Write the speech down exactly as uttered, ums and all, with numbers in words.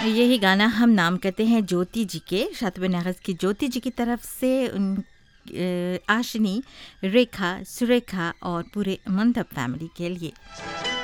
यही गाना हम नाम करते हैं ज्योति जी के, शातब नगज की ज्योति जी की तरफ से उन अ, आशिनी, रेखा, सुरेखा और पूरे मंतब फैमिली के लिए।